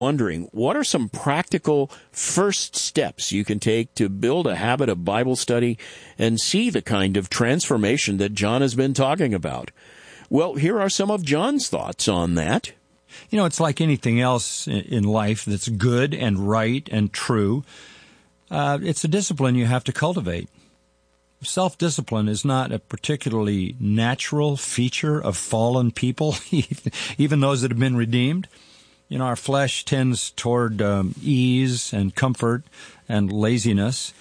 wondering, what are some practical first steps you can take to build a habit of Bible study and see the kind of transformation that John has been talking about? Well, here are some of John's thoughts on that. You know, it's like anything else in life that's good and right and true. It's a discipline you have to cultivate. Self-discipline is not a particularly natural feature of fallen people, even those that have been redeemed. You know, our flesh tends toward ease and comfort and laziness.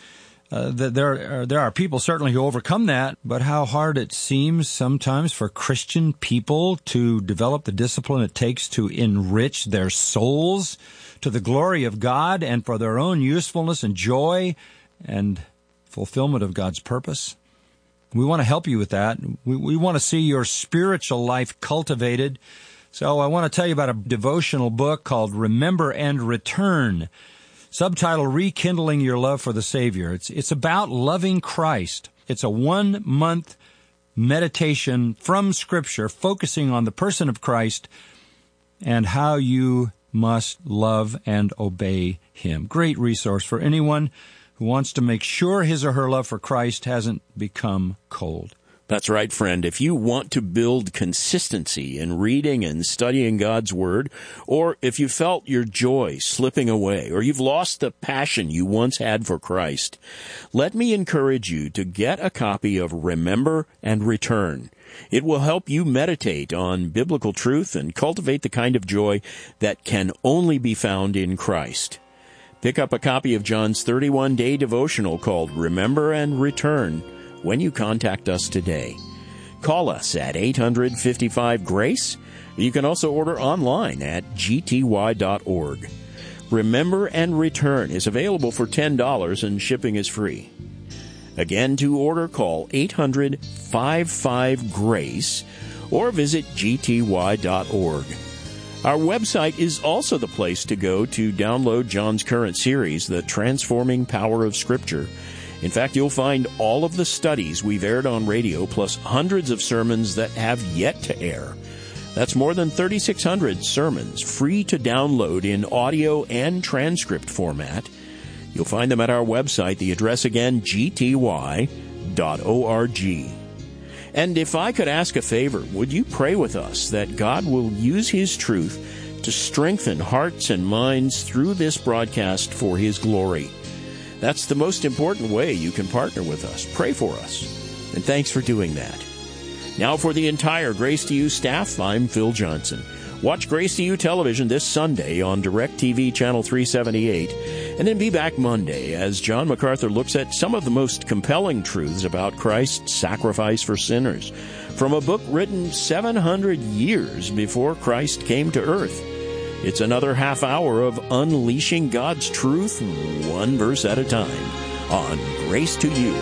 There are people certainly who overcome that, but how hard it seems sometimes for Christian people to develop the discipline it takes to enrich their souls to the glory of God and for their own usefulness and joy and fulfillment of God's purpose. We want to help you with that. We want to see your spiritual life cultivated. So I want to tell you about a devotional book called Remember and Return, subtitled Rekindling Your Love for the Savior. It's about loving Christ. It's a 1-month meditation from Scripture focusing on the person of Christ and how you must love and obey Him. Great resource for anyone who wants to make sure his or her love for Christ hasn't become cold. That's right, friend. If you want to build consistency in reading and studying God's Word, or if you felt your joy slipping away, or you've lost the passion you once had for Christ, let me encourage you to get a copy of Remember and Return. It will help you meditate on biblical truth and cultivate the kind of joy that can only be found in Christ. Pick up a copy of John's 31-day devotional called Remember and Return when you contact us today. Call us at 855-GRACE. You can also order online at gty.org. Remember and Return is available for $10 and shipping is free. Again, to order, call 800-55-GRACE or visit gty.org. Our website is also the place to go to download John's current series, The Transforming Power of Scripture. In fact, you'll find all of the studies we've aired on radio, plus hundreds of sermons that have yet to air. That's more than 3,600 sermons, free to download in audio and transcript format. You'll find them at our website. The address again, gty.org. And if I could ask a favor, would you pray with us that God will use His truth to strengthen hearts and minds through this broadcast for His glory? That's the most important way you can partner with us. Pray for us. And thanks for doing that. Now for the entire Grace to You staff, I'm Phil Johnson. Watch Grace to You television this Sunday on DirecTV Channel 378, and then be back Monday as John MacArthur looks at some of the most compelling truths about Christ's sacrifice for sinners from a book written 700 years before Christ came to earth. It's another half hour of unleashing God's truth, one verse at a time, on Grace to You.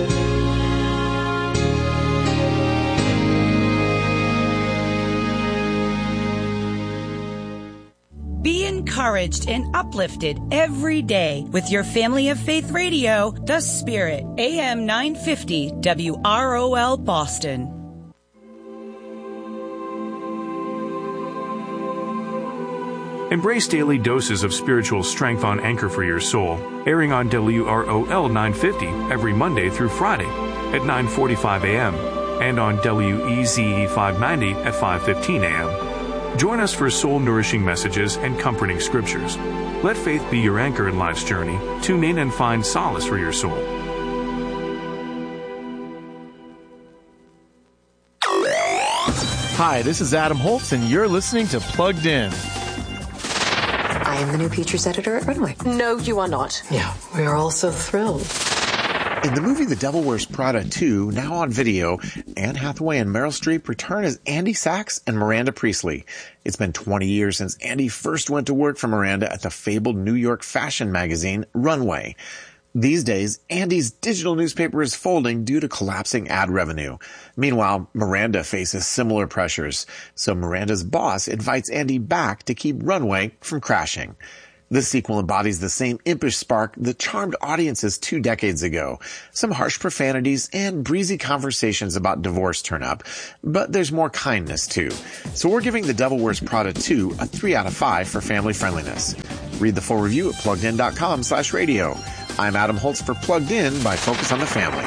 Be encouraged and uplifted every day with your Family of Faith Radio, The Spirit, AM 950 WROL Boston. Embrace daily doses of spiritual strength on Anchor for Your Soul, airing on WROL 950 every Monday through Friday at 9:45 a.m. and on WEZE 590 at 5:15 a.m. Join us for soul-nourishing messages and comforting scriptures. Let faith be your anchor in life's journey. Tune in and find solace for your soul. Hi, this is Adam Holtz, and you're listening to Plugged In. I am the new features editor at Runway. No, you are not. Yeah, we are all so thrilled. In the movie The Devil Wears Prada 2, now on video, Anne Hathaway and Meryl Streep return as Andy Sachs and Miranda Priestley. It's been 20 years since Andy first went to work for Miranda at the fabled New York fashion magazine Runway. These days, Andy's digital newspaper is folding due to collapsing ad revenue. Meanwhile, Miranda faces similar pressures, so Miranda's boss invites Andy back to keep Runway from crashing. This sequel embodies the same impish spark that charmed audiences 2 decades ago. Some harsh profanities and breezy conversations about divorce turn up, but there's more kindness too. So we're giving The Devil Wears Prada 2 a 3 out of 5 for family friendliness. Read the full review at PluggedIn.com/radio. I'm Adam Holtz for Plugged In by Focus on the Family.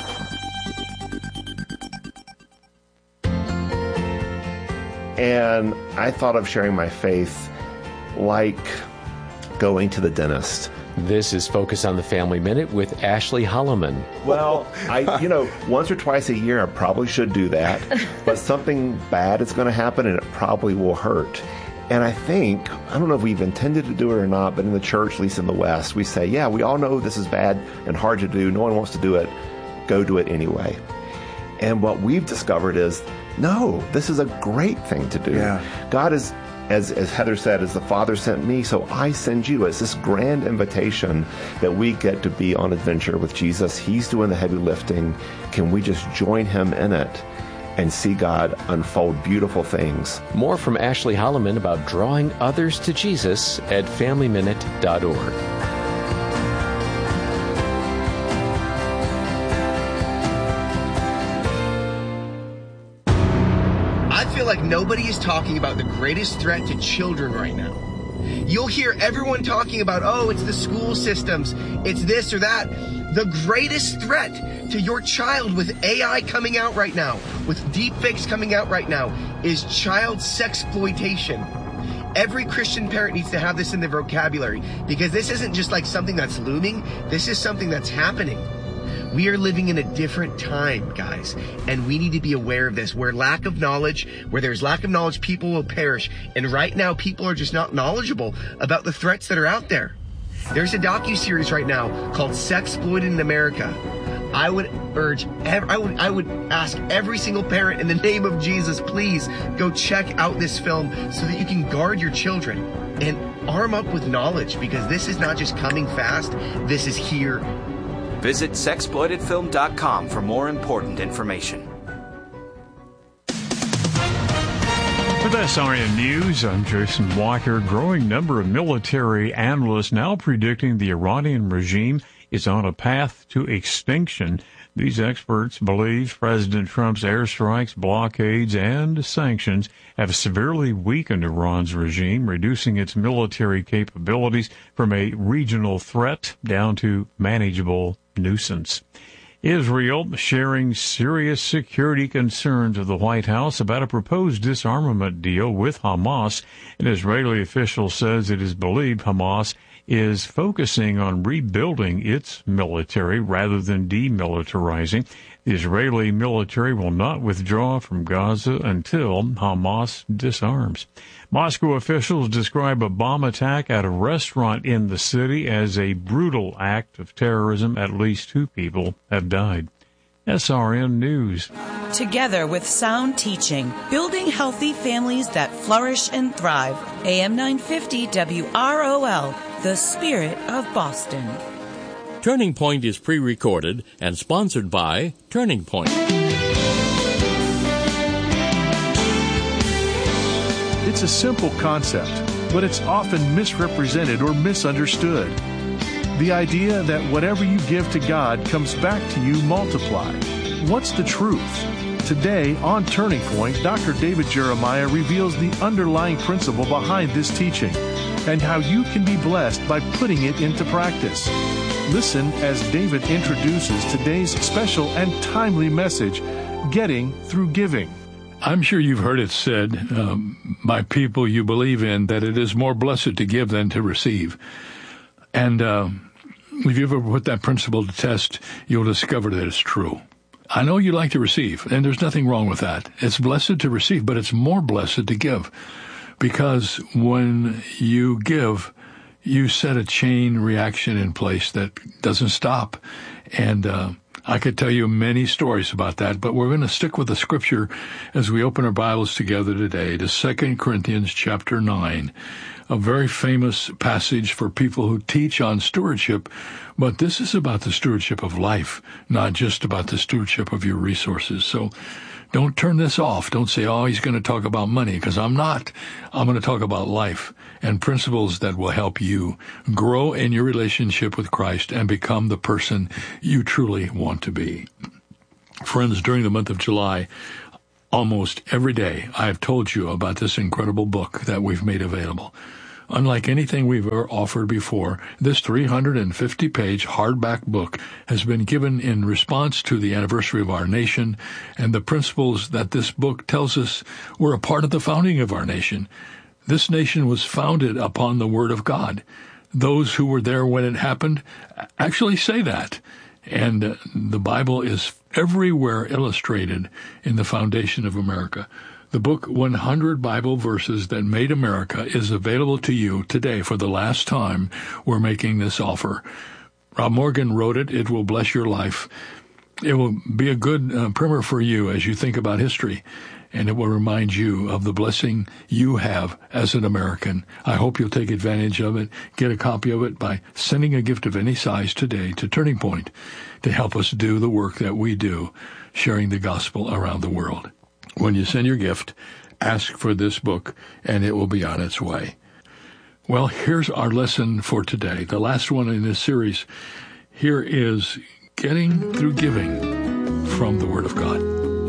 And I thought of sharing my faith like going to the dentist. This is Focus on the Family Minute with Ashley Holloman. Well, once or twice a year I probably should do that, but something bad is going to happen and it probably will hurt. And I don't know if we've intended to do it or not, but in the church, at least in the West, we say, yeah, we all know this is bad and hard to do. No one wants to do it. Go do it anyway. And what we've discovered is, no, this is a great thing to do. Yeah. God is, as Heather said, as the Father sent me, so I send you. It's this grand invitation that we get to be on adventure with Jesus. He's doing the heavy lifting. Can we just join him in it and see God unfold beautiful things? More from Ashley Holloman about drawing others to Jesus at FamilyMinute.org. Like nobody is talking about the greatest threat to children right now. You'll hear everyone talking about, it's the school systems, it's this or that. The greatest threat to your child with AI coming out right now, with deepfakes coming out right now, is child sexploitation. Every Christian parent needs to have this in their vocabulary, because this isn't just like something that's looming, this is something that's happening. We are living in a different time, guys, and we need to be aware of this. Where there's lack of knowledge, people will perish. And right now, people are just not knowledgeable about the threats that are out there. There's a docuseries right now called Sexploited in America. I would ask every single parent in the name of Jesus, please go check out this film so that you can guard your children and arm up with knowledge, because this is not just coming fast, this is here. Visit sexploitedfilm.com for more important information. With SRN News, I'm Jason Walker. Growing number of military analysts now predicting the Iranian regime is on a path to extinction. These experts believe President Trump's airstrikes, blockades, and sanctions have severely weakened Iran's regime, reducing its military capabilities from a regional threat down to manageable nuisance. Israel sharing serious security concerns of the White House about a proposed disarmament deal with Hamas. An Israeli official says it is believed Hamas is focusing on rebuilding its military rather than demilitarizing. The Israeli military will not withdraw from Gaza until Hamas disarms. Moscow officials describe a bomb attack at a restaurant in the city as a brutal act of terrorism. At least 2 people have died. SRN News. Together with sound teaching, building healthy families that flourish and thrive. AM 950 WROL, the spirit of Boston. Turning Point is pre-recorded and sponsored by Turning Point. It's a simple concept, but it's often misrepresented or misunderstood. The idea that whatever you give to God comes back to you multiplied. What's the truth? Today on Turning Point, Dr. David Jeremiah reveals the underlying principle behind this teaching and how you can be blessed by putting it into practice. Listen as David introduces today's special and timely message, Getting Through Giving. I'm sure you've heard it said by people you believe in that it is more blessed to give than to receive. And if you ever put that principle to test, you'll discover that it's true. I know you like to receive, and there's nothing wrong with that. It's blessed to receive, but it's more blessed to give. Because when you give, you set a chain reaction in place that doesn't stop. And I could tell you many stories about that, but we're going to stick with the scripture as we open our Bibles together today to 2 Corinthians chapter 9, a very famous passage for people who teach on stewardship, but this is about the stewardship of life, not just about the stewardship of your resources. So Don't turn this off. Don't say, oh, he's going to talk about money, because I'm not. I'm going to talk about life and principles that will help you grow in your relationship with Christ and become the person you truly want to be. Friends, during the month of July, almost every day, I've told you about this incredible book that we've made available. Unlike anything we've ever offered before, this 350-page hardback book has been given in response to the anniversary of our nation and the principles that this book tells us were a part of the founding of our nation. This nation was founded upon the Word of God. Those who were there when it happened actually say that. And the Bible is everywhere illustrated in the foundation of America. The book 100 Bible Verses That Made America is available to you today for the last time we're making this offer. Rob Morgan wrote it. It will bless your life. It will be a good primer for you as you think about history, and it will remind you of the blessing you have as an American. I hope you'll take advantage of it. Get a copy of it by sending a gift of any size today to Turning Point to help us do the work that we do, sharing the gospel around the world. When you send your gift, ask for this book, and it will be on its way. Well, here's our lesson for today, the last one in this series. Here is Getting Through Giving from the Word of God.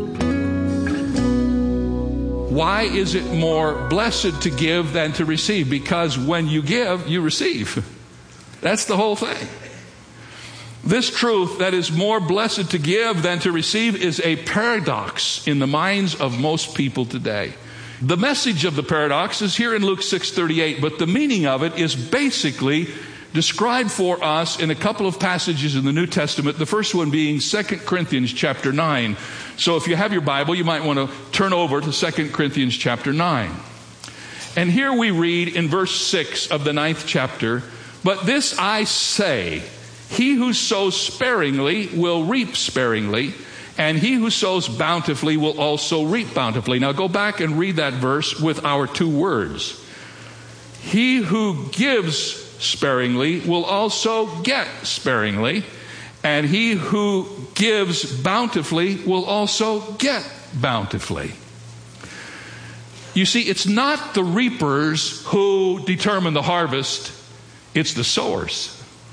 Why is it more blessed to give than to receive? Because when you give, you receive. That's the whole thing. This truth that is more blessed to give than to receive is a paradox in the minds of most people today. The message of the paradox is here in Luke 6:38, but the meaning of it is basically described for us in a couple of passages in the New Testament, the first one being 2 Corinthians chapter 9. So if you have your Bible, you might want to turn over to 2 Corinthians chapter 9. And here we read in verse 6 of the 9th chapter, "But this I say, he who sows sparingly will reap sparingly, and he who sows bountifully will also reap bountifully." Now go back and read that verse with our two words. He who gives sparingly will also get sparingly, and he who gives bountifully will also get bountifully. You see, it's not the reapers who determine the harvest, it's the sowers.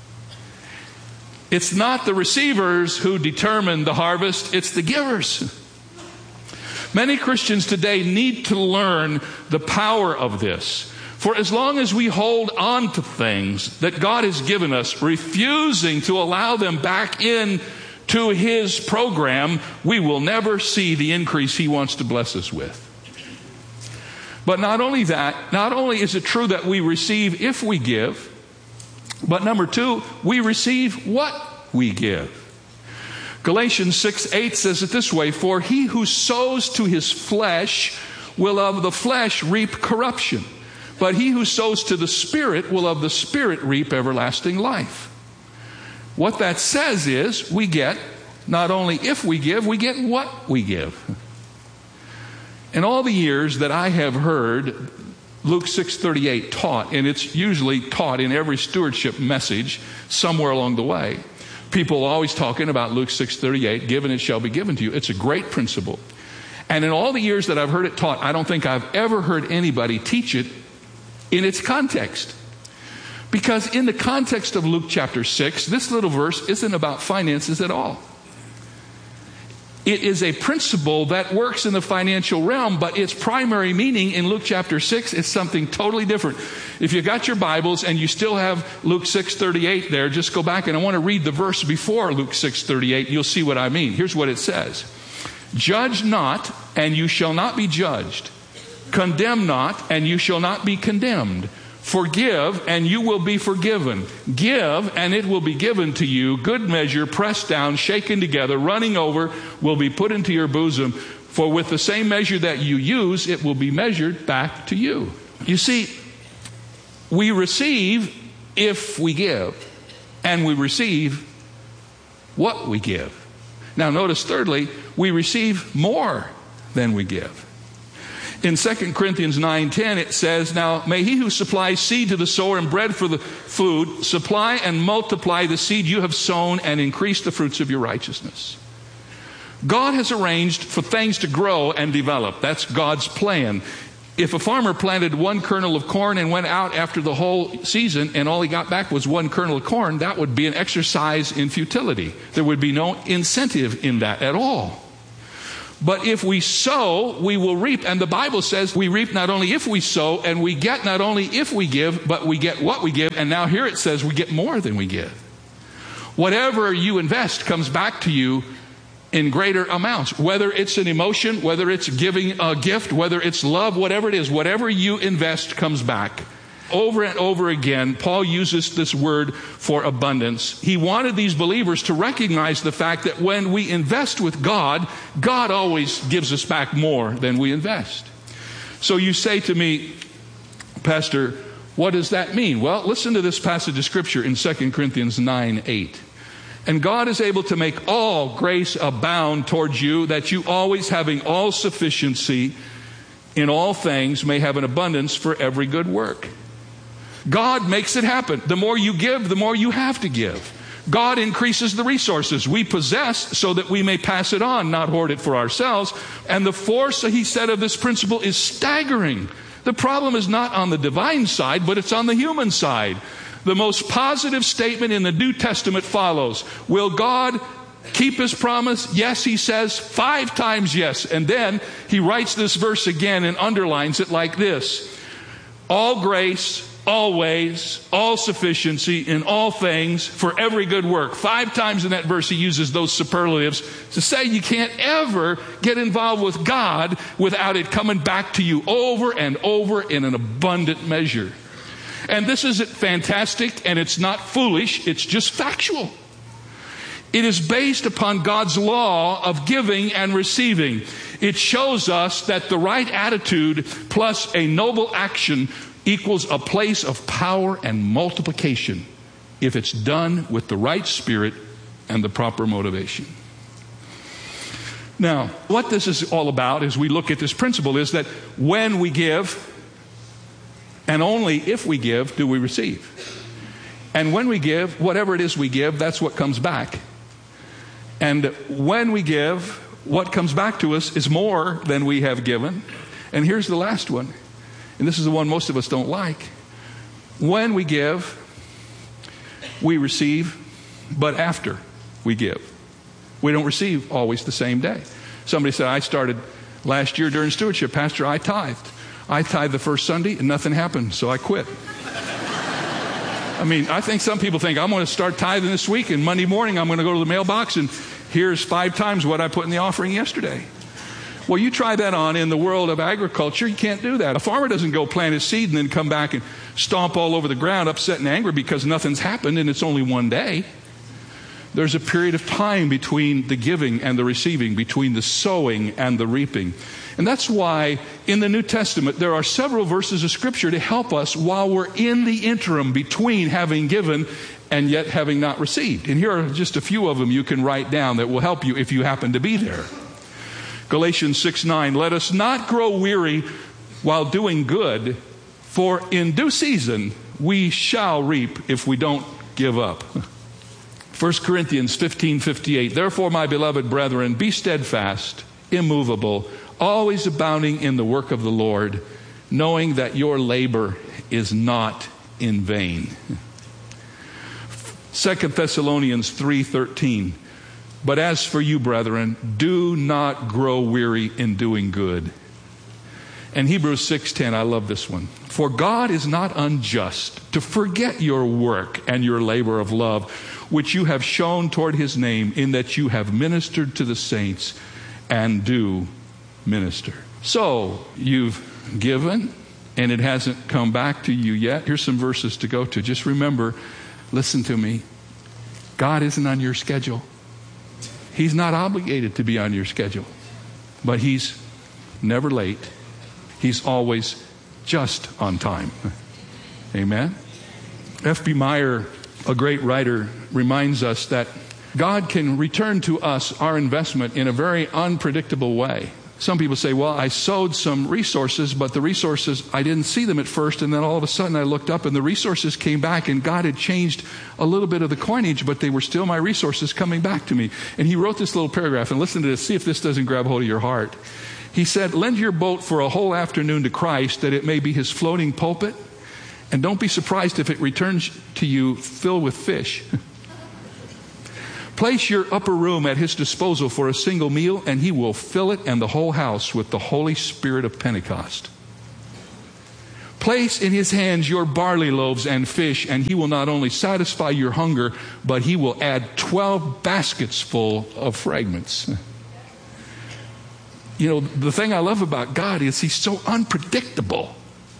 It's not the receivers who determine the harvest, it's the givers. Many Christians today need to learn the power of this. For as long as we hold on to things that God has given us, refusing to allow them back in to His program, we will never see the increase He wants to bless us with. But not only that, not only is it true that we receive if we give, but number two, we receive what we give. Galatians 6:8 says it this way, "For he who sows to his flesh will of the flesh reap corruption, but he who sows to the Spirit will of the Spirit reap everlasting life." What that says is we get, not only if we give, we get what we give. In all the years that I have heard Luke 6:38 taught, and it's usually taught in every stewardship message somewhere along the way, people are always talking about Luke 6:38, "Give and it shall be given to you." It's a great principle. And in all the years that I've heard it taught, I don't think I've ever heard anybody teach it in its context. Because in the context of Luke chapter 6, this little verse isn't about finances at all. It is a principle that works in the financial realm, but its primary meaning in Luke chapter 6 is something totally different. If you got your Bibles and you still have Luke 6:38 there, just go back and I want to read the verse before Luke 6:38. You'll see what I mean. Here's what it says. "Judge not, and you shall not be judged. Condemn not, and you shall not be condemned. Forgive, and you will be forgiven. Give, and it will be given to you. Good measure, pressed down, shaken together, running over, will be put into your bosom. For with the same measure that you use, it will be measured back to you." You see, we receive if we give, and we receive what we give. Now notice thirdly, we receive more than we give. In 2 Corinthians 9:10 it says, "Now may he who supplies seed to the sower and bread for the food supply and multiply the seed you have sown and increase the fruits of your righteousness." God has arranged for things to grow and develop. That's God's plan. If a farmer planted one kernel of corn and went out after the whole season and all he got back was one kernel of corn, that would be an exercise in futility. There would be no incentive in that at all. But if we sow, we will reap. And the Bible says we reap not only if we sow, and we get not only if we give, but we get what we give. And now here it says we get more than we give. Whatever you invest comes back to you in greater amounts. Whether it's an emotion, whether it's giving a gift, whether it's love, whatever it is, whatever you invest comes back. Over and over again, Paul uses this word for abundance. He wanted these believers to recognize the fact that when we invest with God, God always gives us back more than we invest. So you say to me, Pastor, what does that mean? Well, listen to this passage of Scripture in 2 Corinthians 9:8. And God is able to make all grace abound towards you, that you always having all sufficiency in all things may have an abundance for every good work. God makes it happen. The more you give, the more you have to give. God increases the resources we possess so that we may pass it on, not hoard it for ourselves. And the force, he said, of this principle is staggering. The problem is not on the divine side, but it's on the human side. The most positive statement in the New Testament follows. Will God keep His promise? Yes, he says 5 times yes. And then he writes this verse again and underlines it like this. All grace, always, all sufficiency in all things for every good work. 5 times in that verse he uses those superlatives to say you can't ever get involved with God without it coming back to you over and over in an abundant measure. And this isn't fantastic and it's not foolish, it's just factual. It is based upon God's law of giving and receiving. It shows us that the right attitude plus a noble action equals a place of power and multiplication if it's done with the right spirit and the proper motivation. Now, what this is all about as we look at this principle is that when we give, and only if we give, do we receive. And when we give, whatever it is we give, that's what comes back. And when we give, what comes back to us is more than we have given. And here's the last one. And this is the one most of us don't like. When we give, we receive, but after we give. We don't receive always the same day. Somebody said, I started last year during stewardship, Pastor, I tithed. I tithed the first Sunday and nothing happened, so I quit. I mean, I think some people think, I'm going to start tithing this week, and Monday morning I'm going to go to the mailbox and here's 5 times what I put in the offering yesterday. Well, you try that on in the world of agriculture, you can't do that. A farmer doesn't go plant his seed and then come back and stomp all over the ground, upset and angry because nothing's happened and it's only one day. There's a period of time between the giving and the receiving, between the sowing and the reaping. And that's why in the New Testament there are several verses of Scripture to help us while we're in the interim between having given and yet having not received. And here are just a few of them you can write down that will help you if you happen to be there. Galatians 6:9, let us not grow weary while doing good, for in due season we shall reap if we don't give up. 1 Corinthians 15:58, therefore, my beloved brethren, be steadfast, immovable, always abounding in the work of the Lord, knowing that your labor is not in vain. 2 Thessalonians 3:13, but as for you, brethren, do not grow weary in doing good. And Hebrews 6:10, I love this one. For God is not unjust to forget your work and your labor of love, which you have shown toward His name, in that you have ministered to the saints and do minister. So, you've given and it hasn't come back to you yet. Here's some verses to go to. Just remember, listen to me. God isn't on your schedule. He's not obligated to be on your schedule. But He's never late. He's always just on time. Amen? F.B. Meyer, a great writer, reminds us that God can return to us our investment in a very unpredictable way. Some people say, well, I sowed some resources, but the resources, I didn't see them at first, and then all of a sudden I looked up and the resources came back, and God had changed a little bit of the coinage, but they were still my resources coming back to me. And he wrote this little paragraph, and listen to this, see if this doesn't grab hold of your heart. He said, lend your boat for a whole afternoon to Christ, that it may be his floating pulpit, and don't be surprised if it returns to you filled with fish. Place your upper room at his disposal for a single meal, and he will fill it and the whole house with the Holy Spirit of Pentecost. Place in his hands your barley loaves and fish, and he will not only satisfy your hunger, but he will add 12 baskets full of fragments. You know, the thing I love about God is he's so unpredictable.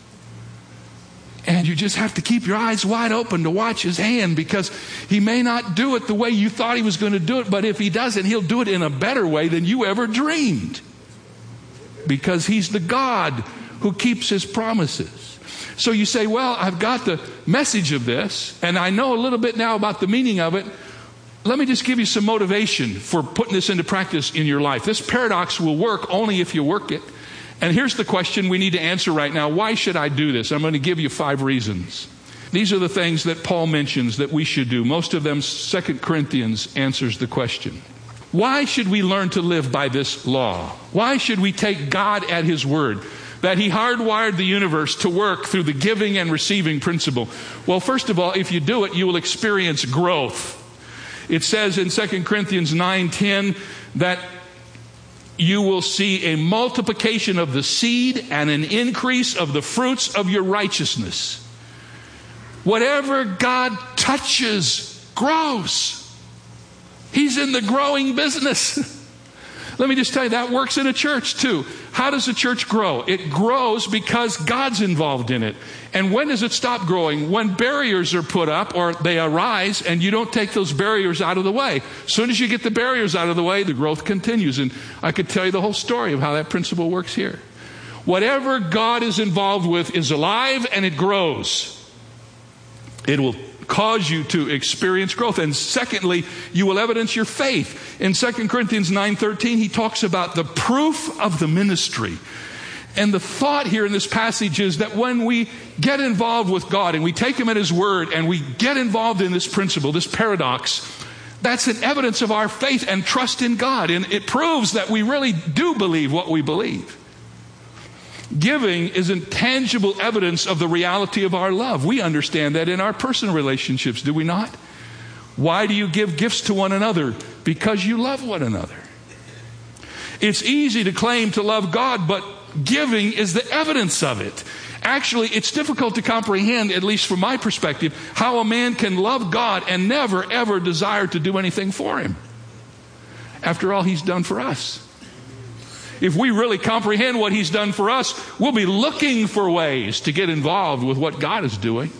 And you just have to keep your eyes wide open to watch his hand, because he may not do it the way you thought he was going to do it, but if he doesn't, he'll do it in a better way than you ever dreamed. Because he's the God who keeps his promises. So you say, well, I've got the message of this, and I know a little bit now about the meaning of it. Let me just give you some motivation for putting this into practice in your life. This paradox will work only if you work it. And here's the question we need to answer right now. Why should I do this? I'm going to give you 5 reasons. These are the things that Paul mentions that we should do. Most of them, 2 Corinthians answers the question. Why should we learn to live by this law? Why should we take God at his word, that he hardwired the universe to work through the giving and receiving principle? Well, first of all, if you do it, you will experience growth. It says in 2 Corinthians 9:10 that you will see a multiplication of the seed and an increase of the fruits of your righteousness. Whatever God touches grows. He's in the growing business. Let me just tell you, that works in a church too. How does a church grow? It grows because God's involved in it. And when does it stop growing? When barriers are put up or they arise and you don't take those barriers out of the way. As soon as you get the barriers out of the way, the growth continues. And I could tell you the whole story of how that principle works here. Whatever God is involved with is alive and it grows. It will cause you to experience growth. And secondly, you will evidence your faith. In 2 Corinthians 9:13, he talks about the proof of the ministry. And the thought here in this passage is that when we get involved with God and we take him at his word and we get involved in this principle, this paradox, that's an evidence of our faith and trust in God. And it proves that we really do believe what we believe. Giving is intangible evidence of the reality of our love. We understand that in our personal relationships, do we not? Why do you give gifts to one another? Because you love one another. It's easy to claim to love God, but giving is the evidence of it. Actually, it's difficult to comprehend, at least from my perspective, how a man can love God and never, ever desire to do anything for him. After all, he's done for us. If we really comprehend what he's done for us, we'll be looking for ways to get involved with what God is doing.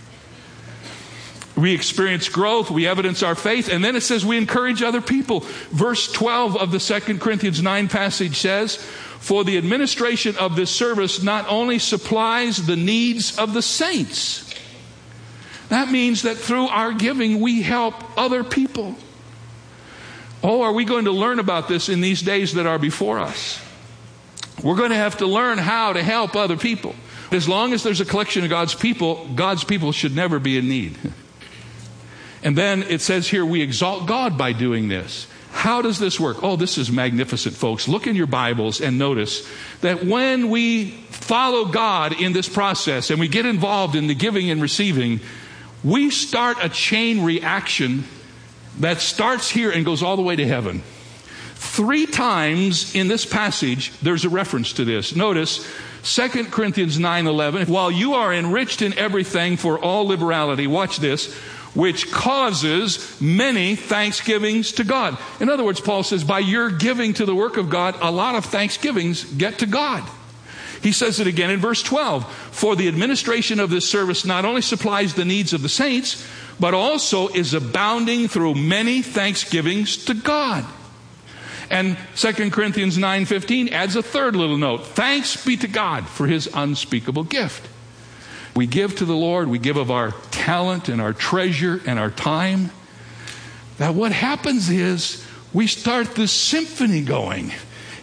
We experience growth, we evidence our faith, and then it says we encourage other people. Verse 12 of the 2 Corinthians 9 passage says, for the administration of this service not only supplies the needs of the saints. That means that through our giving, we help other people. Oh, are we going to learn about this in these days that are before us? We're going to have to learn how to help other people. As long as there's a collection of God's people should never be in need. And then it says here, we exalt God by doing this. How does this work? Oh, this is magnificent, folks. Look in your Bibles and notice that when we follow God in this process and we get involved in the giving and receiving, we start a chain reaction that starts here and goes all the way to heaven. 3 times in this passage, there's a reference to this. Notice 2 Corinthians 9:11. While you are enriched in everything for all liberality, watch this, which causes many thanksgivings to God. In other words, Paul says, by your giving to the work of God, a lot of thanksgivings get to God. He says it again in verse 12. For the administration of this service not only supplies the needs of the saints, but also is abounding through many thanksgivings to God. And 2 Corinthians 9:15 adds a third little note. Thanks be to God for his unspeakable gift. We give to the Lord, we give of our talent and our treasure and our time. That what happens is we start this symphony going.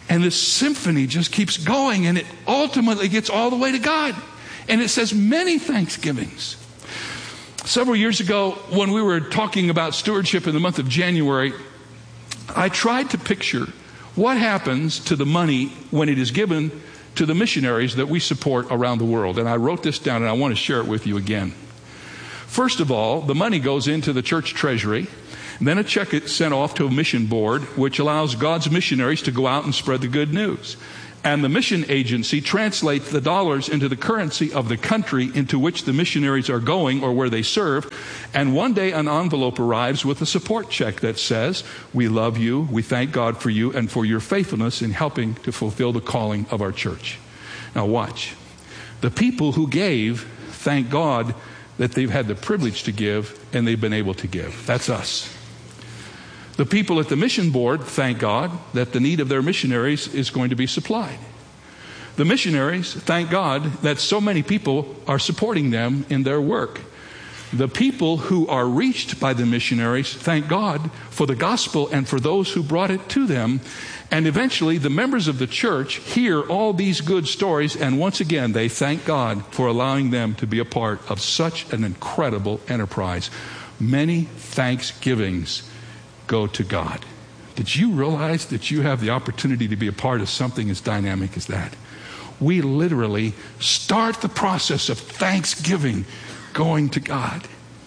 And this symphony just keeps going, and it ultimately gets all the way to God. And it says many thanksgivings. Several years ago, when we were talking about stewardship in the month of January, I tried to picture what happens to the money when it is given to the missionaries that we support around the world. And I wrote this down, and I want to share it with you again. First of all, the money goes into the church treasury. Then a check is sent off to a mission board, which allows God's missionaries to go out and spread the good news. And the mission agency translates the dollars into the currency of the country into which the missionaries are going or where they serve. And one day an envelope arrives with a support check that says, "We love you, we thank God for you and for your faithfulness in helping to fulfill the calling of our church." Now watch. The people who gave thank God that they've had the privilege to give and they've been able to give. That's us. The people at the mission board thank God that the need of their missionaries is going to be supplied. The missionaries thank God that so many people are supporting them in their work. The people who are reached by the missionaries thank God for the gospel and for those who brought it to them. And eventually the members of the church hear all these good stories, and once again they thank God for allowing them to be a part of such an incredible enterprise. Many thanksgivings go to God. Did you realize that you have the opportunity to be a part of something as dynamic as that? We literally start the process of thanksgiving going to God.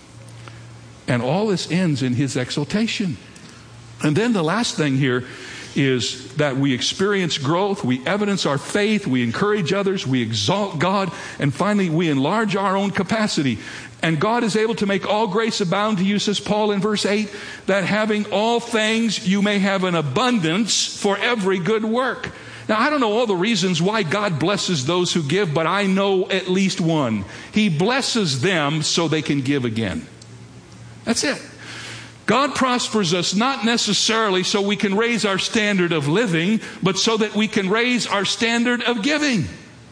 And all this ends in His exaltation. And then the last thing here is that we experience growth, we evidence our faith, we encourage others, we exalt God, and finally we enlarge our own capacity. And God is able to make all grace abound to you, says Paul in verse 8, that having all things you may have an abundance for every good work. Now, I don't know all the reasons why God blesses those who give, but I know at least one. He blesses them so they can give again. That's it. God prospers us not necessarily so we can raise our standard of living, but so that we can raise our standard of giving.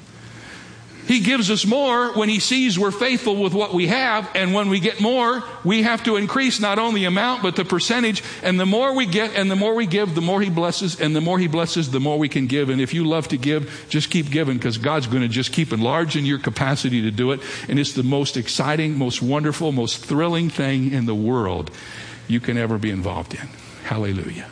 He gives us more when He sees we're faithful with what we have, and when we get more, we have to increase not only amount but the percentage. And the more we get and the more we give, the more He blesses, and the more He blesses, the more we can give. And if you love to give, just keep giving, because God's going to just keep enlarging your capacity to do it. And it's the most exciting, most wonderful, most thrilling thing in the world you can ever be involved in. Hallelujah.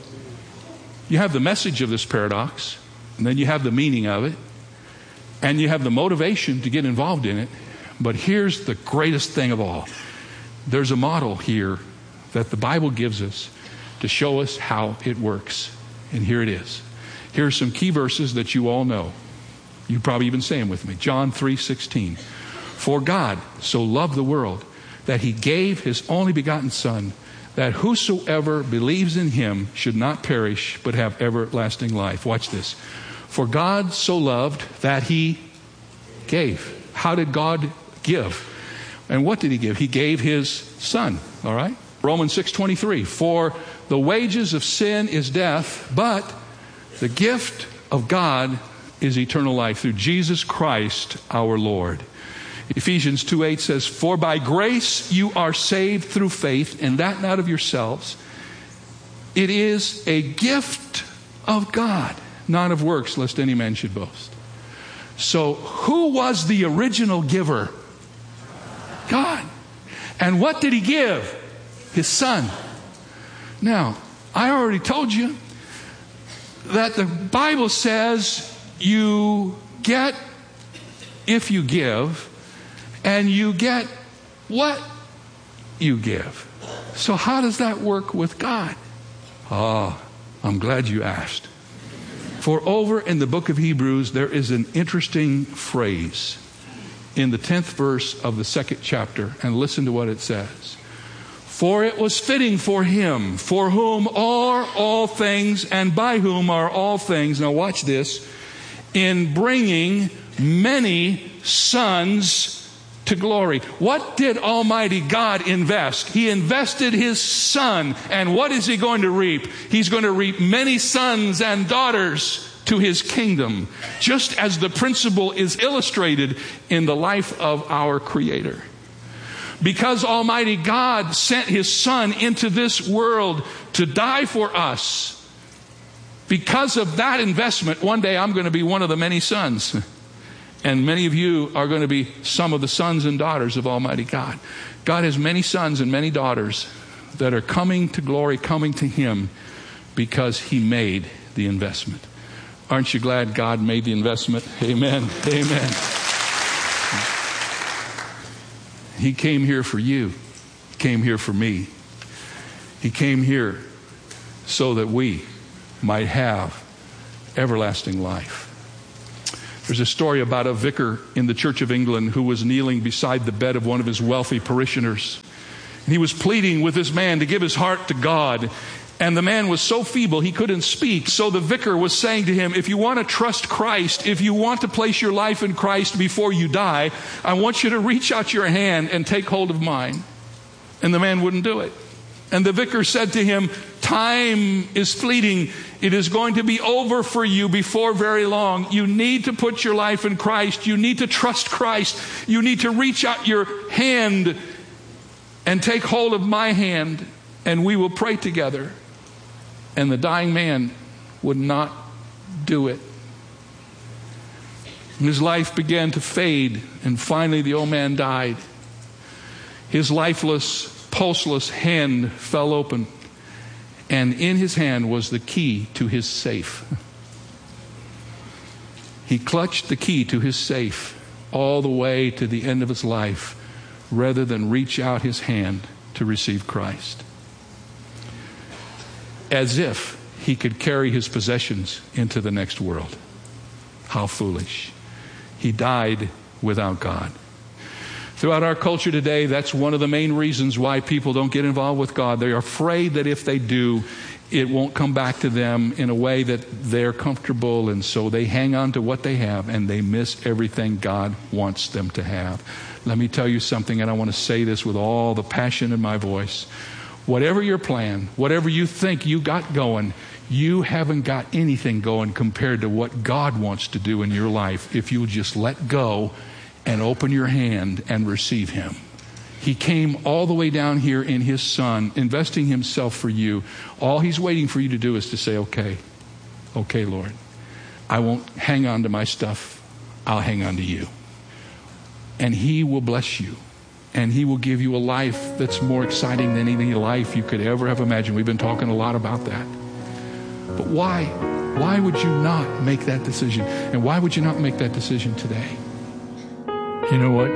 You have the message of this paradox, and then you have the meaning of it, and you have the motivation to get involved in it. But here's the greatest thing of all. There's a model here that the Bible gives us to show us how it works. And here it is. Here are some key verses that you all know. You probably even say them with me. John 3:16. For God so loved the world that He gave His only begotten Son, that whosoever believes in Him should not perish but have everlasting life. Watch this. For God so loved that He gave. How did God give? And what did He give? He gave His Son. All right? Romans 6:23. For the wages of sin is death, but the gift of God is eternal life through Jesus Christ our Lord. Ephesians 2:8 says, for by grace you are saved through faith, and that not of yourselves. It is a gift of God, not of works, lest any man should boast. So who was the original giver? God. And what did He give? His Son. Now, I already told you that the Bible says you get if you give, and you get what you give. So how does that work with God? Oh, I'm glad you asked. For over in the book of Hebrews, there is an interesting phrase in the 10th verse of the 2nd chapter. And listen to what it says. For it was fitting for Him, for whom are all things and by whom are all things. Now watch this. In bringing many sons to glory. What did Almighty God invest? He invested His Son. And what is He going to reap? He's going to reap many sons and daughters to His kingdom. Just as the principle is illustrated in the life of our Creator. Because Almighty God sent His Son into this world to die for us. Because of that investment, one day I'm going to be one of the many sons. And many of you are going to be some of the sons and daughters of Almighty God. God has many sons and many daughters that are coming to glory, coming to Him because He made the investment. Aren't you glad God made the investment? Amen. Amen. He came here for you. He came here for me. He came here so that we might have everlasting life. There's a story about a vicar in the Church of England who was kneeling beside the bed of one of his wealthy parishioners. And he was pleading with this man to give his heart to God. And the man was so feeble he couldn't speak. So the vicar was saying to him, if you want to trust Christ, if you want to place your life in Christ before you die, I want you to reach out your hand and take hold of mine. And the man wouldn't do it. And the vicar said to him, time is fleeting. It is going to be over for you before very long. You need to put your life in Christ. You need to trust Christ. You need to reach out your hand and take hold of my hand, and we will pray together. And the dying man would not do it. And his life began to fade, and finally the old man died. His lifeless, pulseless hand fell open, and in his hand was the key to his safe. He clutched the key to his safe all the way to the end of his life rather than reach out his hand to receive Christ. As if he could carry his possessions into the next world. How foolish. He died without God. Throughout our culture today, that's one of the main reasons why people don't get involved with God. They're afraid that if they do, it won't come back to them in a way that they're comfortable, and so they hang on to what they have and they miss everything God wants them to have. Let me tell you something, and I want to say this with all the passion in my voice. Whatever your plan, whatever you think you got going, you haven't got anything going compared to what God wants to do in your life if you'll just let go and open your hand and receive Him. He came all the way down here in His Son, investing Himself for you. All He's waiting for you to do is to say, okay, Lord, I won't hang on to my stuff. I'll hang on to you. And He will bless you. And He will give you a life that's more exciting than any life you could ever have imagined. We've been talking a lot about that. But why? Why would you not make that decision? And why would you not make that decision today? You know what?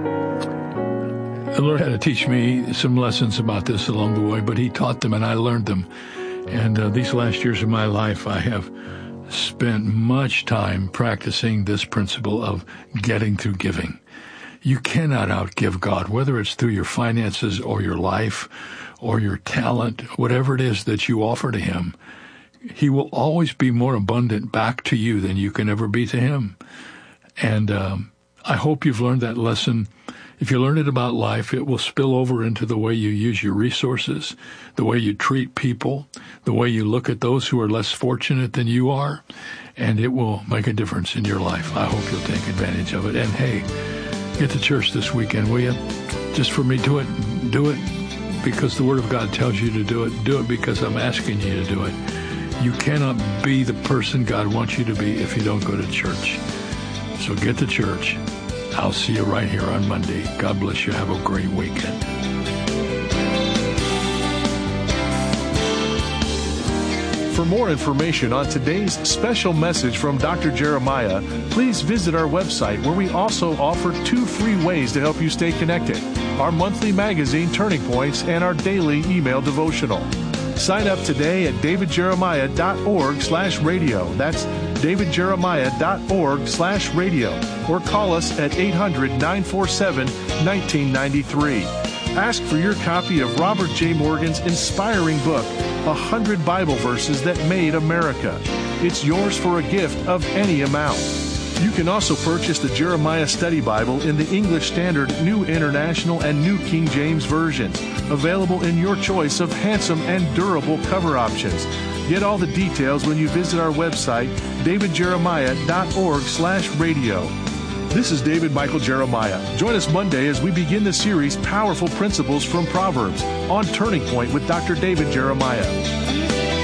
The Lord had to teach me some lessons about this along the way, but He taught them and I learned them. And these last years of my life, I have spent much time practicing this principle of getting through giving. You cannot outgive God, whether it's through your finances or your life or your talent, whatever it is that you offer to Him. He will always be more abundant back to you than you can ever be to Him. And I hope you've learned that lesson. If you learn it about life, it will spill over into the way you use your resources, the way you treat people, the way you look at those who are less fortunate than you are, and it will make a difference in your life. I hope you'll take advantage of it. And hey, get to church this weekend, will you? Just for me, do it because the Word of God tells you to do it. Do it because I'm asking you to do it. You cannot be the person God wants you to be if you don't go to church. So get to church. I'll see you right here on Monday. God bless you. Have a great weekend. For more information on today's special message from Dr. Jeremiah, please visit our website, where we also offer 2 free ways to help you stay connected: our monthly magazine, Turning Points, and our daily email devotional. Sign up today at davidjeremiah.org/radio. That's davidjeremiah.org/radio. Or call us at 800-947-1993. Ask for your copy of Robert J. Morgan's inspiring book, 100 Bible Verses That Made America. It's yours for a gift of any amount. You can also purchase the Jeremiah Study Bible in the English Standard, New International, and New King James versions, available in your choice of handsome and durable cover options. Get all the details when you visit our website, davidjeremiah.org/radio. This is David Michael Jeremiah. Join us Monday as we begin the series Powerful Principles from Proverbs on Turning Point with Dr. David Jeremiah.